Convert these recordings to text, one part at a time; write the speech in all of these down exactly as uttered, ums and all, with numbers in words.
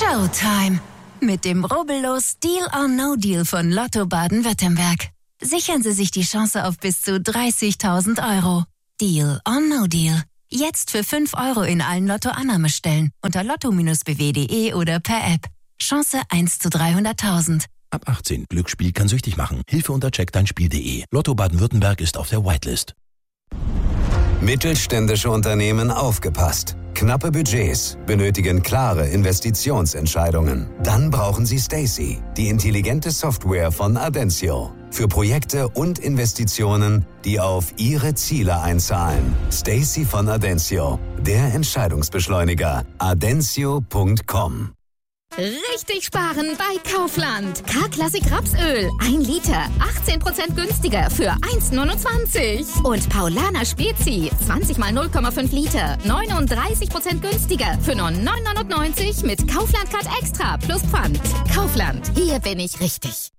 Showtime! Mit dem rubbellos Deal or No Deal von Lotto Baden-Württemberg. Sichern Sie sich die Chance auf bis zu dreißigtausend Euro. Deal or No Deal. Jetzt für fünf Euro in allen Lotto-Annahmestellen unter lotto Bindestrich b w punkt de oder per App. Chance eins zu dreihunderttausend. Ab achtzehn. Glücksspiel kann süchtig machen. Hilfe unter check dein spiel punkt de. Lotto Baden-Württemberg ist auf der Whitelist. Mittelständische Unternehmen aufgepasst. Knappe Budgets benötigen klare Investitionsentscheidungen. Dann brauchen Sie Stacey, die intelligente Software von Adensio. Für Projekte und Investitionen, die auf Ihre Ziele einzahlen. Stacey von Adensio, der Entscheidungsbeschleuniger. adensio punkt com. Richtig sparen bei Kaufland. K-Klassik Rapsöl. ein Liter. achtzehn Prozent günstiger für eins neunundzwanzig. Und Paulaner Spezi. zwanzig mal null Komma fünf Liter. neununddreißig Prozent günstiger für nur neun neunundneunzig mit Kaufland Card Extra plus Pfand. Kaufland. Hier bin ich richtig.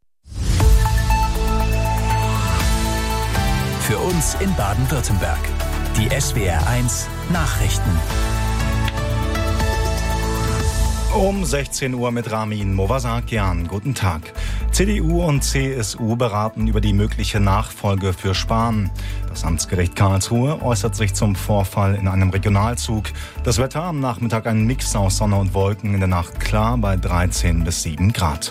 Für uns in Baden-Württemberg. Die S W R eins Nachrichten. Um sechzehn Uhr mit Ramin Movasakian. Guten Tag. C D U und C S U beraten über die mögliche Nachfolge für Spahn. Das Amtsgericht Karlsruhe äußert sich zum Vorfall in einem Regionalzug. Das Wetter am Nachmittag ein Mix aus Sonne und Wolken, in der Nacht klar bei dreizehn bis sieben Grad.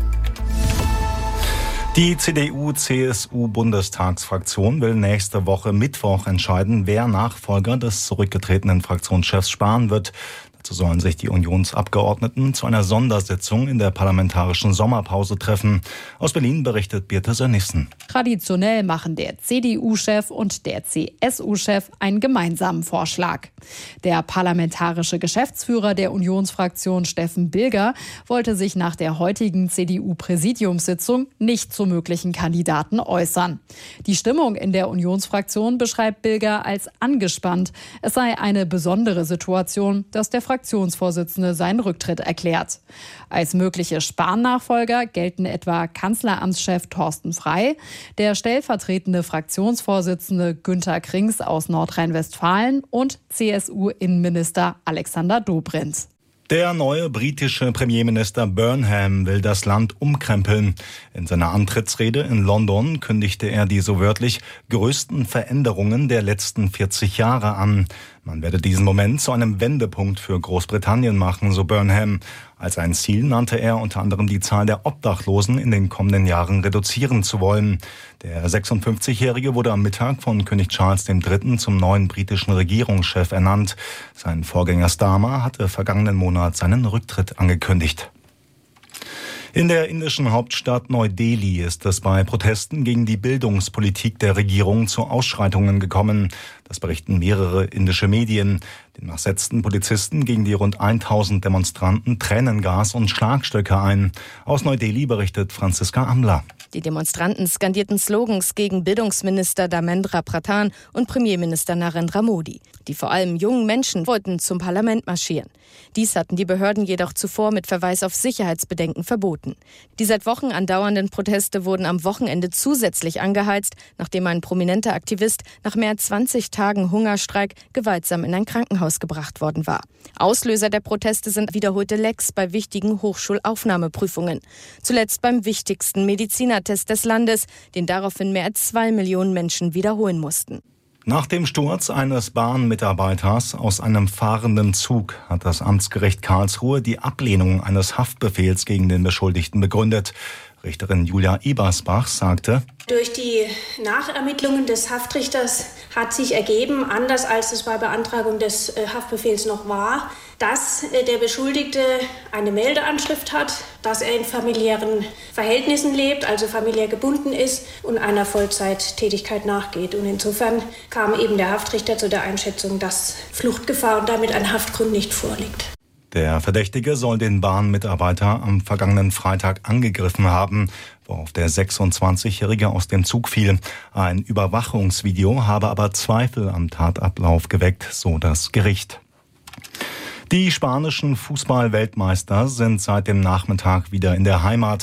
Die C D U-C S U-Bundestagsfraktion will nächste Woche Mittwoch entscheiden, wer Nachfolger des zurückgetretenen Fraktionschefs Spahn wird. Dazu sollen sich die Unionsabgeordneten zu einer Sondersitzung in der parlamentarischen Sommerpause treffen. Aus Berlin berichtet Birte Sönnigsen. Traditionell machen der C D U-Chef und der C S U-Chef einen gemeinsamen Vorschlag. Der parlamentarische Geschäftsführer der Unionsfraktion Steffen Bilger wollte sich nach der heutigen C D U-Präsidiumssitzung nicht zu möglichen Kandidaten äußern. Die Stimmung in der Unionsfraktion beschreibt Bilger als angespannt. Es sei eine besondere Situation, dass der Fraktionsvorsitzende seinen Rücktritt erklärt. Als mögliche Spahn-Nachfolger gelten etwa Kanzleramtschef Thorsten Frey, der stellvertretende Fraktionsvorsitzende Günter Krings aus Nordrhein-Westfalen und C S U-Innenminister Alexander Dobrindt. Der neue britische Premierminister Burnham will das Land umkrempeln. In seiner Antrittsrede in London kündigte er die so wörtlich größten Veränderungen der letzten vierzig Jahre an. Man werde diesen Moment zu einem Wendepunkt für Großbritannien machen, so Burnham. Als ein Ziel nannte er unter anderem die Zahl der Obdachlosen in den kommenden Jahren reduzieren zu wollen. Der sechsundfünfzigjährige wurde am Mittag von König Charles der Dritte zum neuen britischen Regierungschef ernannt. Sein Vorgänger Starmer hatte vergangenen Monat seinen Rücktritt angekündigt. In der indischen Hauptstadt Neu-Delhi ist es bei Protesten gegen die Bildungspolitik der Regierung zu Ausschreitungen gekommen. Das berichten mehrere indische Medien. Demnach setzten Polizisten gegen die rund tausend Demonstranten Tränengas und Schlagstöcke ein. Aus Neu-Delhi berichtet Franziska Amler. Die Demonstranten skandierten Slogans gegen Bildungsminister Dharmendra Pradhan und Premierminister Narendra Modi. Die vor allem jungen Menschen wollten zum Parlament marschieren. Dies hatten die Behörden jedoch zuvor mit Verweis auf Sicherheitsbedenken verboten. Die seit Wochen andauernden Proteste wurden am Wochenende zusätzlich angeheizt, nachdem ein prominenter Aktivist nach mehr als zwanzig Tagen Hungerstreik gewaltsam in ein Krankenhaus gebracht worden war. Auslöser der Proteste sind wiederholte Lecks bei wichtigen Hochschulaufnahmeprüfungen. Zuletzt beim wichtigsten Medizinertest des Landes, den daraufhin mehr als zwei Millionen Menschen wiederholen mussten. Nach dem Sturz eines Bahnmitarbeiters aus einem fahrenden Zug hat das Amtsgericht Karlsruhe die Ablehnung eines Haftbefehls gegen den Beschuldigten begründet. Richterin Julia Ebersbach sagte: Durch die Nachermittlungen des Haftrichters hat sich ergeben, anders als es bei Beantragung des Haftbefehls noch war, dass der Beschuldigte eine Meldeanschrift hat, dass er in familiären Verhältnissen lebt, also familiär gebunden ist und einer Vollzeittätigkeit nachgeht. Und insofern kam eben der Haftrichter zu der Einschätzung, dass Fluchtgefahr und damit ein Haftgrund nicht vorliegt. Der Verdächtige soll den Bahnmitarbeiter am vergangenen Freitag angegriffen haben, worauf der sechsundzwanzigjährige aus dem Zug fiel. Ein Überwachungsvideo habe aber Zweifel am Tatablauf geweckt, so das Gericht. Die spanischen Fußball-Weltmeister sind seit dem Nachmittag wieder in der Heimat.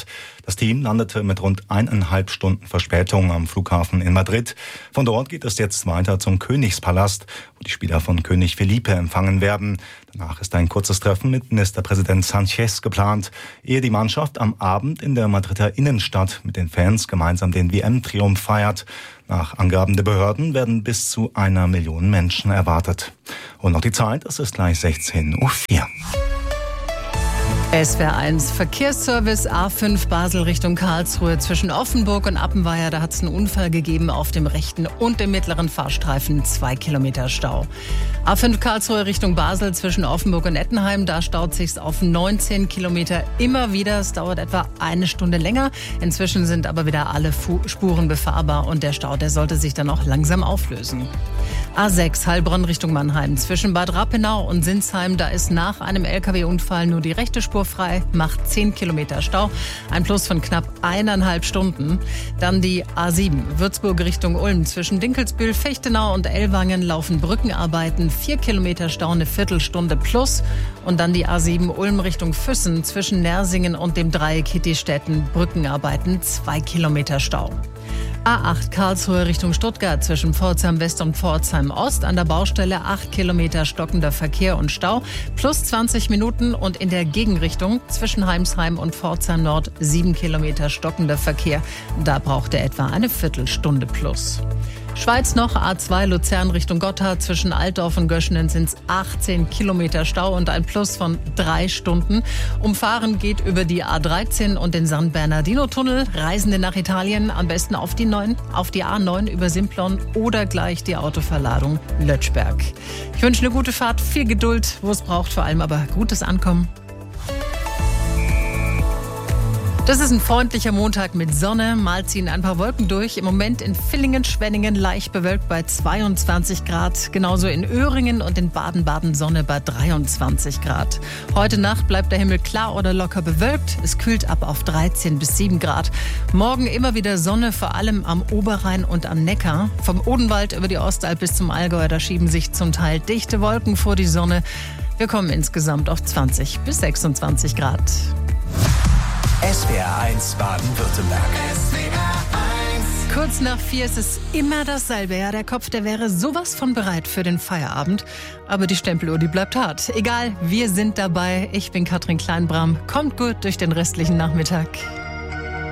Das Team landete mit rund eineinhalb Stunden Verspätung am Flughafen in Madrid. Von dort geht es jetzt weiter zum Königspalast, wo die Spieler von König Felipe empfangen werden. Danach ist ein kurzes Treffen mit Ministerpräsident Sánchez geplant, ehe die Mannschaft am Abend in der Madrider Innenstadt mit den Fans gemeinsam den W M-Triumph feiert. Nach Angaben der Behörden werden bis zu einer Million Menschen erwartet. Und noch die Zeit, es ist gleich sechzehn Uhr vier. S W R eins Verkehrsservice A fünf Basel Richtung Karlsruhe zwischen Offenburg und Appenweier. Da hat es einen Unfall gegeben auf dem rechten und dem mittleren Fahrstreifen. Zwei Kilometer Stau. A fünf Karlsruhe Richtung Basel zwischen Offenburg und Ettenheim. Da staut sich's auf neunzehn Kilometer immer wieder. Es dauert etwa eine Stunde länger. Inzwischen sind aber wieder alle Fu- Spuren befahrbar und der Stau, der sollte sich dann auch langsam auflösen. A sechs Heilbronn Richtung Mannheim zwischen Bad Rappenau und Sinsheim. Da ist nach einem L K W-Unfall nur die rechte Spur frei, macht zehn Kilometer Stau, ein Plus von knapp eineinhalb Stunden. Dann die A sieben Würzburg Richtung Ulm zwischen Dinkelsbühl, Fechtenau und Ellwangen laufen Brückenarbeiten, vier Kilometer Stau, eine Viertelstunde plus. Und dann die A sieben Ulm Richtung Füssen zwischen Nersingen und dem Dreieck Hittistetten, Brückenarbeiten, zwei Kilometer Stau. A acht Karlsruhe Richtung Stuttgart zwischen Pforzheim West und Pforzheim Ost. An der Baustelle acht Kilometer stockender Verkehr und Stau. Plus zwanzig Minuten und in der Gegenrichtung zwischen Heimsheim und Pforzheim Nord sieben Kilometer stockender Verkehr. Da braucht er etwa eine Viertelstunde plus. Schweiz noch, A zwei Luzern Richtung Gotthard zwischen Altdorf und Göschenen sind es achtzehn Kilometer Stau und ein Plus von drei Stunden. Umfahren geht über die A dreizehn und den San Bernardino-Tunnel. Reisende nach Italien am besten auf die, neun, auf die A neun über Simplon oder gleich die Autoverladung Lötschberg. Ich wünsche eine gute Fahrt, viel Geduld, wo es braucht, vor allem aber gutes Ankommen. Das ist ein freundlicher Montag mit Sonne, mal ziehen ein paar Wolken durch. Im Moment in Villingen-Schwenningen leicht bewölkt bei zweiundzwanzig Grad. Genauso in Öhringen und in Baden-Baden Sonne bei dreiundzwanzig Grad. Heute Nacht bleibt der Himmel klar oder locker bewölkt. Es kühlt ab auf dreizehn bis sieben Grad. Morgen immer wieder Sonne, vor allem am Oberrhein und am Neckar. Vom Odenwald über die Ostalb bis zum Allgäu, da schieben sich zum Teil dichte Wolken vor die Sonne. Wir kommen insgesamt auf zwanzig bis sechsundzwanzig Grad. S W R eins Baden-Württemberg. S W R eins. Kurz nach vier ist es immer dasselbe. Ja, der Kopf, der wäre sowas von bereit für den Feierabend. Aber die Stempeluhr, die bleibt hart. Egal, wir sind dabei. Ich bin Katrin Kleinbram. Kommt gut durch den restlichen Nachmittag.